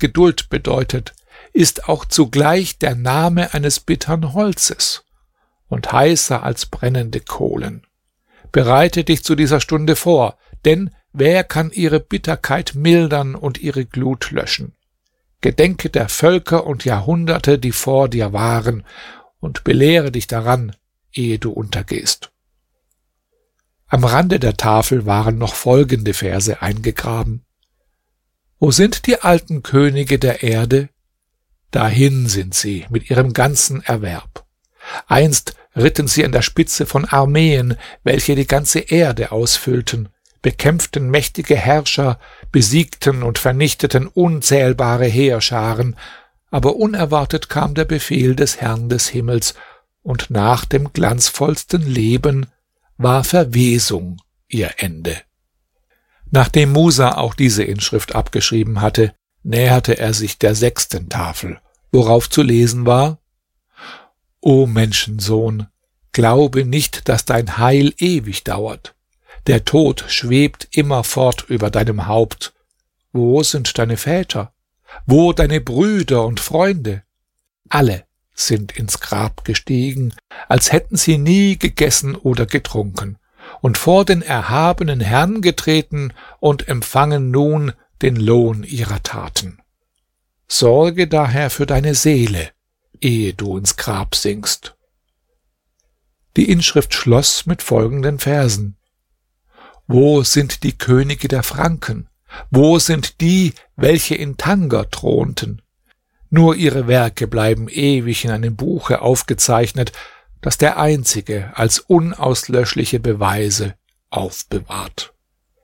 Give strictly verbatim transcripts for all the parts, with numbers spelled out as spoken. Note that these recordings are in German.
Geduld bedeutet, ist auch zugleich der Name eines bittern Holzes und heißer als brennende Kohlen. Bereite dich zu dieser Stunde vor, denn wer kann ihre Bitterkeit mildern und ihre Glut löschen? Gedenke der Völker und Jahrhunderte, die vor dir waren, und belehre dich daran, ehe du untergehst. Am Rande der Tafel waren noch folgende Verse eingegraben: Wo sind die alten Könige der Erde? Dahin sind sie mit ihrem ganzen Erwerb. Einst ritten sie an der Spitze von Armeen, welche die ganze Erde ausfüllten, bekämpften mächtige Herrscher, besiegten und vernichteten unzählbare Heerscharen, aber unerwartet kam der Befehl des Herrn des Himmels, und nach dem glanzvollsten Leben war Verwesung ihr Ende. Nachdem Musa auch diese Inschrift abgeschrieben hatte, näherte er sich der sechsten Tafel, worauf zu lesen war: O Menschensohn, glaube nicht, dass dein Heil ewig dauert. Der Tod schwebt immerfort über deinem Haupt. Wo sind deine Väter? Wo deine Brüder und Freunde? Alle sind ins Grab gestiegen, als hätten sie nie gegessen oder getrunken, und vor den erhabenen Herrn getreten und empfangen nun den Lohn ihrer Taten. Sorge daher für deine Seele, ehe du ins Grab sinkst. Die Inschrift schloss mit folgenden Versen: Wo sind die Könige der Franken? Wo sind die, welche in Tanger thronten? Nur ihre Werke bleiben ewig in einem Buche aufgezeichnet, das der Einzige als unauslöschliche Beweise aufbewahrt.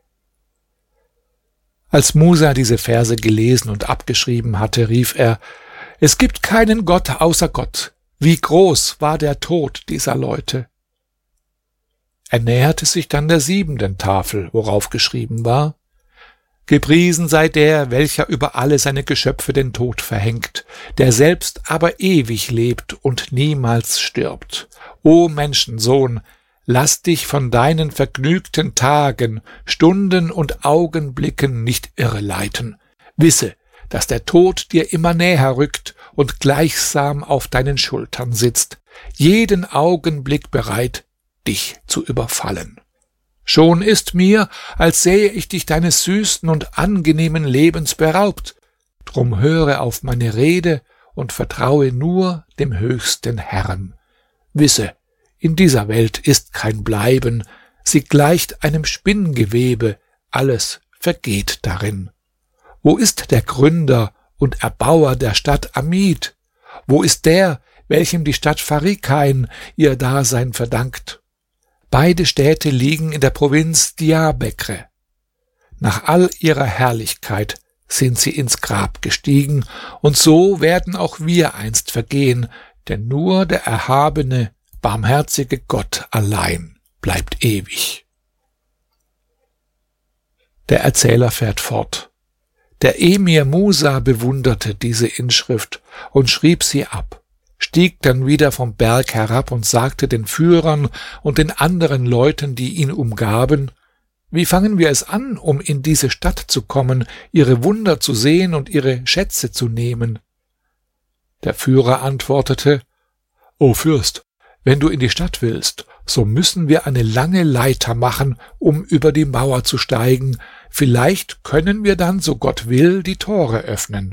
Als Musa diese Verse gelesen und abgeschrieben hatte, rief er: Es gibt keinen Gott außer Gott. Wie groß war der Tod dieser Leute! Er näherte sich dann der siebenten Tafel, worauf geschrieben war: Gepriesen sei der, welcher über alle seine Geschöpfe den Tod verhängt, der selbst aber ewig lebt und niemals stirbt. O Menschensohn, lass dich von deinen vergnügten Tagen, Stunden und Augenblicken nicht irreleiten. Wisse, dass der Tod dir immer näher rückt und gleichsam auf deinen Schultern sitzt, jeden Augenblick bereit, dich zu überfallen. Schon ist mir, als sähe ich dich deines süßen und angenehmen Lebens beraubt. Drum höre auf meine Rede und vertraue nur dem höchsten Herrn. Wisse, in dieser Welt ist kein Bleiben, sie gleicht einem Spinngewebe, alles vergeht darin. Wo ist der Gründer und Erbauer der Stadt Amid? Wo ist der, welchem die Stadt Farikain ihr Dasein verdankt? Beide Städte liegen in der Provinz Diarbekre. Nach all ihrer Herrlichkeit sind sie ins Grab gestiegen, und so werden auch wir einst vergehen, denn nur der erhabene, barmherzige Gott allein bleibt ewig. Der Erzähler fährt fort: Der Emir Musa bewunderte diese Inschrift und schrieb sie ab, stieg dann wieder vom Berg herab und sagte den Führern und den anderen Leuten, die ihn umgaben: Wie fangen wir es an, um in diese Stadt zu kommen, ihre Wunder zu sehen und ihre Schätze zu nehmen? Der Führer antwortete: O Fürst, wenn du in die Stadt willst, so müssen wir eine lange Leiter machen, um über die Mauer zu steigen. Vielleicht können wir dann, so Gott will, die Tore öffnen.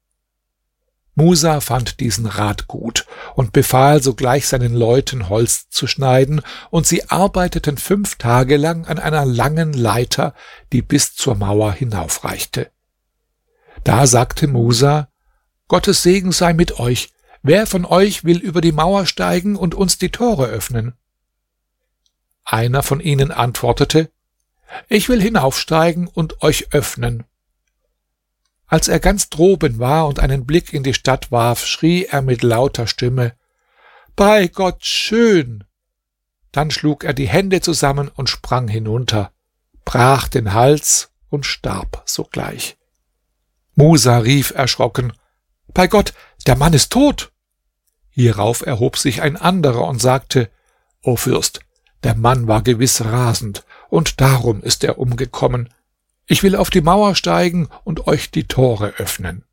Musa fand diesen Rat gut und befahl sogleich seinen Leuten, Holz zu schneiden, und sie arbeiteten fünf Tage lang an einer langen Leiter, die bis zur Mauer hinaufreichte. Da sagte Musa: Gottes Segen sei mit euch. Wer von euch will über die Mauer steigen und uns die Tore öffnen? Einer von ihnen antwortete: Ich will hinaufsteigen und euch öffnen. Als er ganz droben war und einen Blick in die Stadt warf, schrie er mit lauter Stimme: Bei Gott schön! Dann schlug er die Hände zusammen und sprang hinunter, brach den Hals und starb sogleich. Musa rief erschrocken: Bei Gott, der Mann ist tot! Hierauf erhob sich ein anderer und sagte: O Fürst, der Mann war gewiss rasend, und darum ist er umgekommen. Ich will auf die Mauer steigen und euch die Tore öffnen.